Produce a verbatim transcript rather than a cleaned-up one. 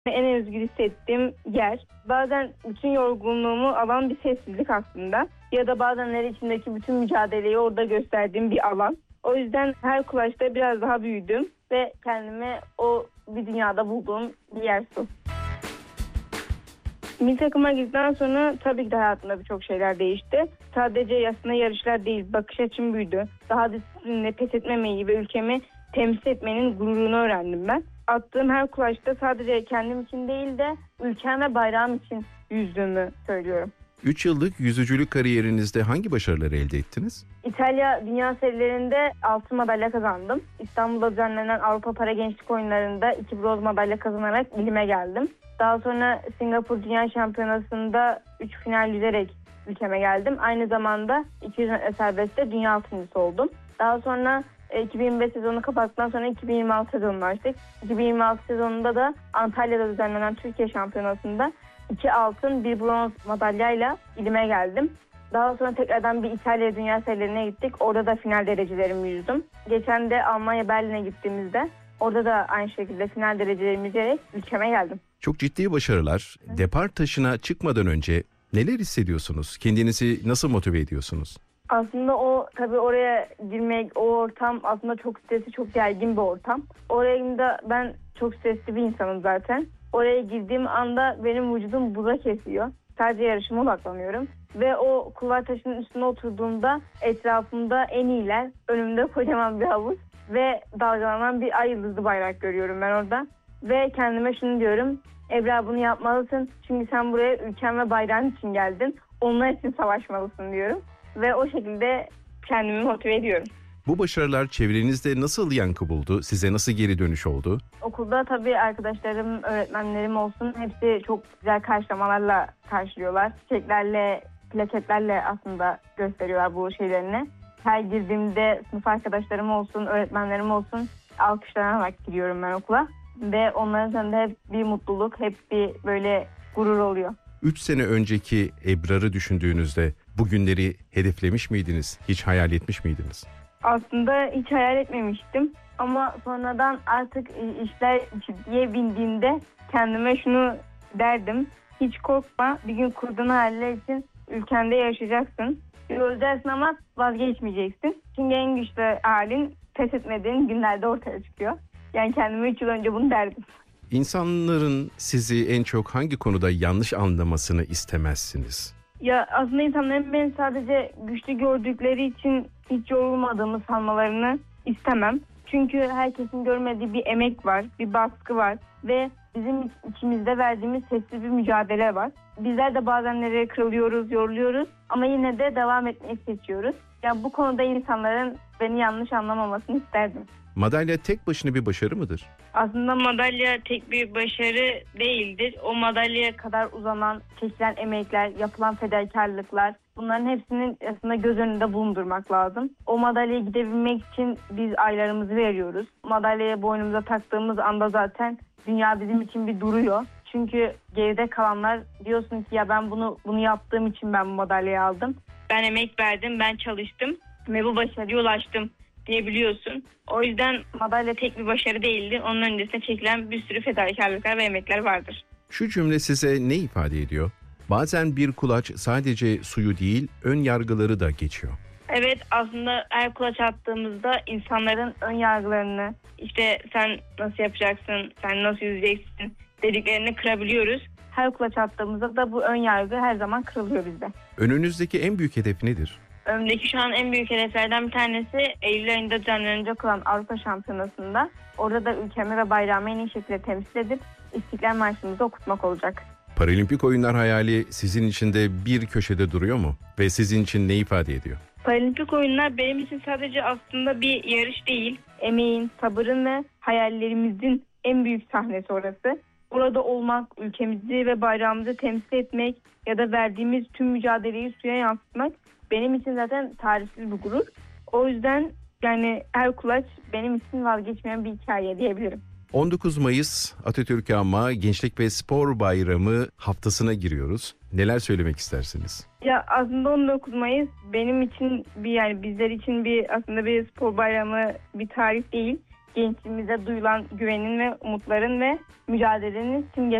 En özgür hissettiğim yer. Bazen bütün yorgunluğumu alan bir sessizlik aslında. Ya da bazenleri içindeki bütün mücadeleyi orada gösterdiğim bir alan. O yüzden Herkules'te biraz daha büyüdüm ve kendimi o bir dünyada bulduğum bir yer su. Milli takıma girdikten sonra tabii ki de hayatımda birçok şeyler değişti. Sadece aslında yarışlar değil, bakış açım büyüdü. Daha disiplinle pes etmemeyi ve ülkemi temsil etmenin gururunu öğrendim ben. Attığım her kulaçta sadece kendim için değil de ülkem ve bayrağım için yüzdüğümü söylüyorum. üç yıllık yüzücülük kariyerinizde hangi başarıları elde ettiniz? İtalya Dünya Serilerinde altın madalya kazandım. İstanbul'da düzenlenen Avrupa Para Gençlik Oyunları'nda iki bronz madalya kazanarak ilime geldim. Daha sonra Singapur Dünya Şampiyonası'nda üç final yüzerek ülkeme geldim. Aynı zamanda iki yüz metre serbestte dünya altıncısı oldum. Daha sonra iki bin yirmi beş sezonu kapattıktan sonra iki bin yirmi altı sezonuna açtık. iki bin yirmi altı sezonunda da Antalya'da düzenlenen Türkiye Şampiyonası'nda iki altın bir bronz madalyayla ilime geldim. Daha sonra tekrardan bir İtalya Dünya Serilerine gittik. Orada da final derecelerimi yüzdüm. Geçen de Almanya Berlin'e gittiğimizde orada da aynı şekilde final derecelerimi yüzerek ülkeme geldim. Çok ciddi başarılar. Hı. Depar taşına çıkmadan önce neler hissediyorsunuz? Kendinizi nasıl motive ediyorsunuz? Aslında o tabii oraya girmek, o ortam aslında çok stresli, çok gergin bir ortam. Oraya da ben çok stresli bir insanım zaten. Oraya girdiğim anda benim vücudum buza kesiyor. Sadece yarışıma odaklanıyorum. Ve o kulvar taşının üstüne oturduğumda etrafımda en iyiler, önümde kocaman bir havuz ve dalgalanan bir ay yıldızlı bayrak görüyorum ben orada. Ve kendime şunu diyorum, Ebra bunu yapmalısın çünkü sen buraya ülken ve bayrağın için geldin. Onlar için savaşmalısın diyorum. Ve o şekilde kendimi motive ediyorum. Bu başarılar çevrenizde nasıl yankı buldu? Size nasıl geri dönüş oldu? Okulda tabii arkadaşlarım, öğretmenlerim olsun hepsi çok güzel karşılamalarla karşılıyorlar. Çiçeklerle, plaketlerle aslında gösteriyorlar bu şeylerini. Her girdiğimde sınıf arkadaşlarım olsun, öğretmenlerim olsun alkışlanarak giriyorum ben okula. Ve onların yanında hep bir mutluluk, hep bir böyle gurur oluyor. Üç sene önceki Ebrar'ı düşündüğünüzde bu günleri hedeflemiş miydiniz? Hiç hayal etmiş miydiniz? Aslında hiç hayal etmemiştim. Ama sonradan artık işler ciddiye bindiğinde kendime şunu derdim. Hiç korkma, bir gün kurduğun hayaller için ülkende yaşayacaksın. Öleceksin ama vazgeçmeyeceksin. Çünkü en güçlü halin pes etmediğin günlerde ortaya çıkıyor. Yani kendime üç yıl önce bunu derdim. İnsanların sizi en çok hangi konuda yanlış anlamasını istemezsiniz? Ya aslında insanların beni sadece güçlü gördükleri için hiç yorulmadığımı sanmalarını istemem. Çünkü herkesin görmediği bir emek var, bir baskı var ve bizim içimizde verdiğimiz sessiz bir mücadele var. Bizler de bazen nereye kırılıyoruz, yoruluyoruz ama yine de devam etmeyi seçiyoruz. Ya bu konuda insanların beni yanlış anlamamasını isterdim. Madalya tek başına bir başarı mıdır? Aslında madalya tek bir başarı değildir. O madalyaya kadar uzanan, çekilen emekler, yapılan fedakarlıklar, bunların hepsinin aslında göz önünde bulundurmak lazım. O madalyaya gidebilmek için biz aylarımızı veriyoruz. Madalyayı boynumuza taktığımız anda zaten dünya bizim için bir duruyor. Çünkü geride kalanlar diyorsun ki ya ben bunu bunu yaptığım için ben bu madalyayı aldım. Ben emek verdim, ben çalıştım ve bu başarıya ulaştım diyebiliyorsun. O yüzden madalya tek bir başarı değildi. Onun öncesine çekilen bir sürü fedakarlıklar ve emekler vardır. Şu cümle size ne ifade ediyor? Bazen bir kulaç sadece suyu değil, ön yargıları da geçiyor. Evet, aslında her kulaç attığımızda insanların ön yargılarını, işte sen nasıl yapacaksın, sen nasıl yüzeceksin dediklerini kırabiliyoruz. Her kulaç attığımızda da bu ön yargı her zaman kırılıyor bizde. Önünüzdeki en büyük hedef nedir? Önümdeki şu an en büyük hedeflerden bir tanesi Eylül ayında düzenlenecek olan Avrupa Şampiyonası'nda. Orada da ülkemi ve bayrağımı en iyi şekilde temsil edip İstiklal Marşımızı okutmak olacak. Paralimpik oyunlar hayali sizin için de bir köşede duruyor mu? Ve sizin için ne ifade ediyor? Paralimpik oyunlar benim için sadece aslında bir yarış değil. Emeğin, sabırın ve hayallerimizin en büyük sahnesi orası. Orada olmak, ülkemizi ve bayrağımızı temsil etmek ya da verdiğimiz tüm mücadeleyi suya yansıtmak benim için zaten tarifsiz bir gurur. O yüzden yani her kulaç benim için vazgeçmeyen bir hikaye diyebilirim. on dokuz Mayıs Atatürk'ü Anma Gençlik ve Spor Bayramı haftasına giriyoruz. Neler söylemek istersiniz? Ya aslında on dokuz Mayıs benim için bir yani bizler için bir aslında bir spor bayramı, bir tarih değil. gençliğimize duyulan güvenin ve umutların ve mücadelenin simgesi.